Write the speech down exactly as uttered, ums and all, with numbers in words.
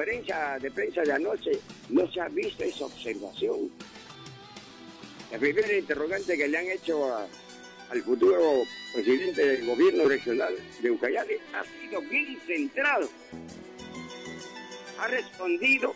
conferencia de prensa de anoche no se ha visto esa observación. La primera interrogante que le han hecho a, al futuro presidente del gobierno regional de Ucayali ha sido bien centrado. Ha respondido